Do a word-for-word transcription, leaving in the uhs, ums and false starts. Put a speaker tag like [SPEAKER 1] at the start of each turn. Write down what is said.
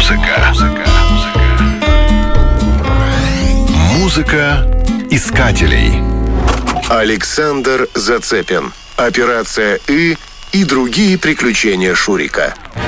[SPEAKER 1] Музыка. Музыка искателей.
[SPEAKER 2] Александр Зацепин. Операция «И» и другие приключения Шурика.